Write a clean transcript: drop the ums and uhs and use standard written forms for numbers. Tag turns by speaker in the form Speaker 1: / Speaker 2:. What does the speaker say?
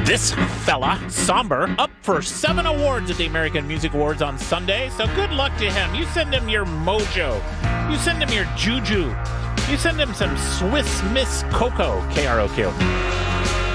Speaker 1: This fella, Somber, up for 7 awards at the American Music Awards on Sunday, so good luck to him. You send him your mojo. You send him your juju. You send him some Swiss Miss Coco, K-R-O-Q.